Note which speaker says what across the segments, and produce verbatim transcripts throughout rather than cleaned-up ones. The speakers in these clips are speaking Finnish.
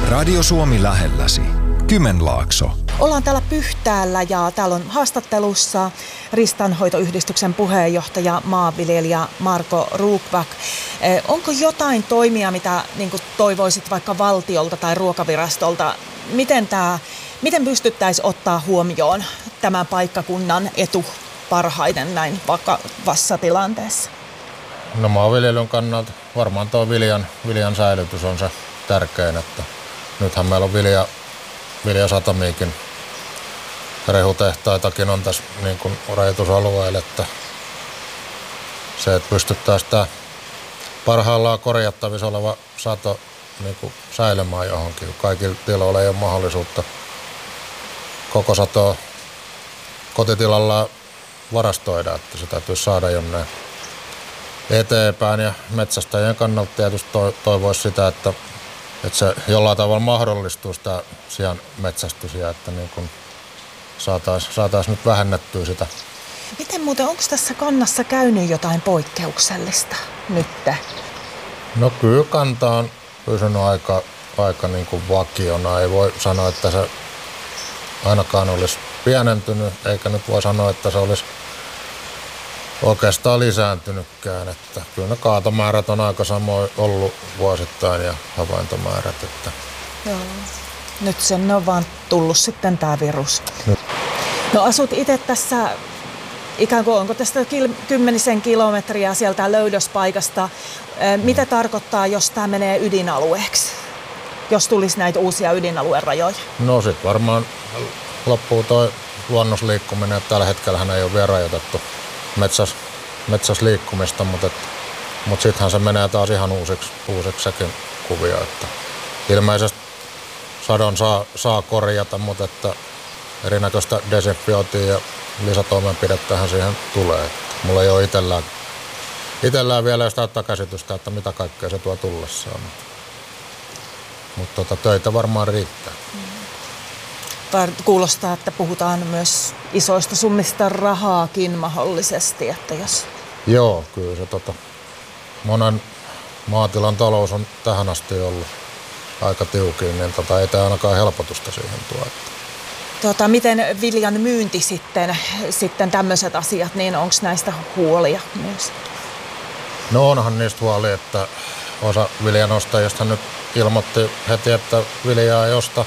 Speaker 1: Radio Suomi lähelläsi. Kymenlaakso.
Speaker 2: Ollaan täällä Pyhtäällä ja täällä on haastattelussa riistanhoitoyhdistyksen puheenjohtaja, maanviljelijä Marko Rukvak. Eh, onko jotain toimia, mitä niin kuin toivoisit vaikka valtiolta tai ruokavirastolta? Miten, tämä, miten pystyttäisiin ottaa huomioon tämän paikkakunnan etu parhaiten näin vakavassa tilanteessa?
Speaker 3: No maanviljelyn kannalta varmaan tuo viljan, viljan säilytys on se tärkein, että nythän meillä on vilja, viljasatamiikin, rehutehtaitakin on tässä niin kuin rajoitusalueella, että se, että pystyttäisiin tämä parhaillaan korjattavissa oleva sato niin kuin säilymään johonkin. Kaikilla tiloilla ei ole mahdollisuutta koko satoa kotitilalla varastoida, että se täytyy saada jonne eteenpäin, ja metsästäjien kannalta tietysti toivoisi sitä, että, että se jollain tavalla mahdollistuisi tämä sian metsästys ja että niin kuin saataisiin saatais nyt vähennettyä sitä.
Speaker 2: Miten muuten, onko tässä kannassa käynyt jotain poikkeuksellista nyt?
Speaker 3: No kyllä kanta on pysynyt aika, aika niin kuin vakiona. Ei voi sanoa, että se ainakaan olisi pienentynyt, eikä nyt voi sanoa, että se olisi oikeastaan lisääntynytkään, että kyllä ne kaatomäärät on aika samoin ollut vuosittain ja havaintomäärät. Että.
Speaker 2: Joo. Nyt sen on vaan tullut sitten tämä virus. Nyt. No asut itse tässä, ikään kuin onko tästä kil- kymmenisen kilometriä sieltä löydöspaikasta. Mitä mm. tarkoittaa, jos tämä menee ydinalueeksi? Jos tulisi näitä uusia ydinalueen rajoja? No
Speaker 3: sit varmaan loppuu toi luonnosliikkuminen. Tällä hetkellä ei ole vielä rajoitettu metsäs, metsäs liikkumista, mutta, mutta sittenhän se menee taas ihan uusiksi, uusiksi sekin kuvio. Että ilmeisesti sadon saa, saa korjata, mutta että erinäköistä desinfiointia ja lisätoimenpidettähän siihen tulee. Että mulla ei ole itsellään, itsellään vielä edes täyttä käsitystä, että mitä kaikkea se tuo tullessaan. Mutta tota, töitä varmaan riittää.
Speaker 2: Kuulostaa, että puhutaan myös isoista summista rahaakin mahdollisesti, että jos.
Speaker 3: Joo, kyllä se tota, monen maatilan talous on tähän asti ollut aika tiukin, niin tota, ei tämä ainakaan helpotusta siihen tuo.
Speaker 2: Tota, miten viljan myynti sitten, sitten tämmöiset asiat, niin onko näistä huolia myös?
Speaker 3: No onhan niistä huoli, että osa viljan ostajista nyt ilmoitti heti, että viljaa ei osta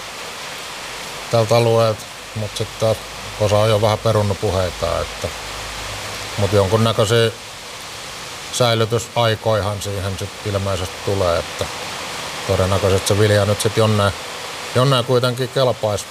Speaker 3: tältä alueelta, mutta sitten osa on jo vähän perunnut puheita, että mutta jonkunnäköisiä säilytysaikoihan siihen sitten ilmeisesti tulee, että todennäköisesti se vilja nyt sitten jonneen, jonneen kuitenkin kelpaisi,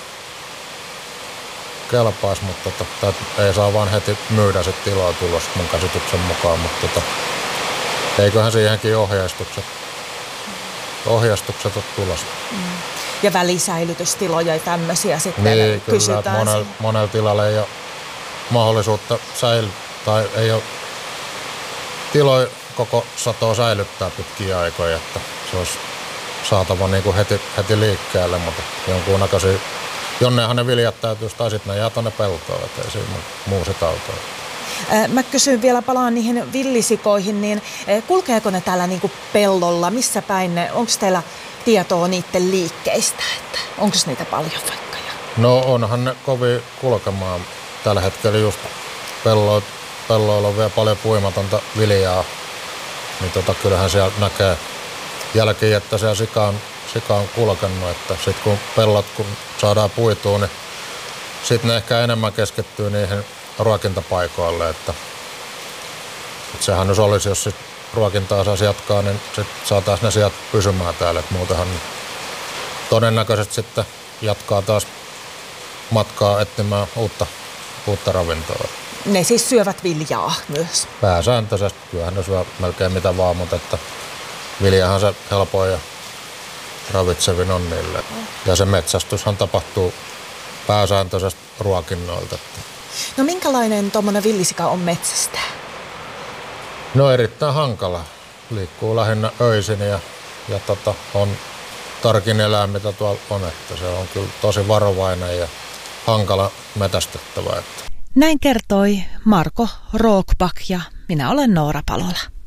Speaker 3: kelpais, mutta tota, ei saa vaan heti myydä sitten tilaa tulos mun käsityksen mukaan, mutta tota, eiköhän siihenkin ohjeistukset, ohjeistukset ole tulossa. Mm.
Speaker 2: Ja välisäilytystiloja ja tämmöisiä sitten
Speaker 3: niin,
Speaker 2: kysytään.
Speaker 3: Kyllä, monella, monella tilalla ei ole mahdollisuutta säilyttää, tai ei ole tiloja koko satoa säilyttää pitkiä aikoja, että se olisi saatava niin kuin heti, heti liikkeelle, mutta jonkunnäköisiä, jonnehan ne viljat täytyisi, tai sitten ne jää tuonne peltoon, ettei siinä muu sit autoa.
Speaker 2: Mä kysyn vielä, palaan niihin villisikoihin, niin kulkeeko ne täällä niin kuin pellolla, missä päin ne, onko teillä tietoa niiden liikkeistä, että onko niitä paljon vaikka?
Speaker 3: No onhan ne kovin kulkemaan. Tällä hetkellä just pelloilla, pelloilla on vielä paljon puimatonta viljaa, niin tota, kyllähän siellä näkee jälkeen, että siellä sika on, sika on kulkenut, että sitten kun pellot kun saadaan puitua, niin sitten ne ehkä enemmän keskittyy niihin ruokintapaikoille, että, että sehän jos olisi, jos sit ruokintaa saisi jatkaa, niin sitten saataisiin ne sieltä pysymään täällä, että muutenhan todennäköisesti sitten jatkaa taas matkaa etsimään uutta, uutta ravintoa.
Speaker 2: Ne siis syövät viljaa myös?
Speaker 3: Pääsääntöisesti, kyllähän ne syö melkein mitä vaan, mutta että viljahan se helpoin ja ravitsevin on niille. Ja se metsästyshän tapahtuu pääsääntöisesti ruokinnoilta.
Speaker 2: No minkälainen tuommoinen villisika on metsästää?
Speaker 3: No erittäin hankala. Liikkuu lähinnä öisin ja, ja tota, on tarkin eläin, mitä tuolla on. Että se on kyllä tosi varovainen ja hankala metästettävä. Että.
Speaker 2: Näin kertoi Marko Rukvak ja minä olen Noora Palola.